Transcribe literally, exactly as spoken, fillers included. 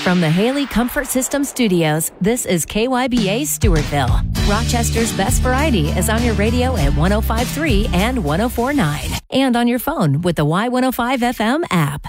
From the Haley Comfort System Studios, this is K Y B A Stewartville. Rochester's best variety is on your radio at one oh five point three and one oh four point nine, and on your phone with the Y one oh five F M app.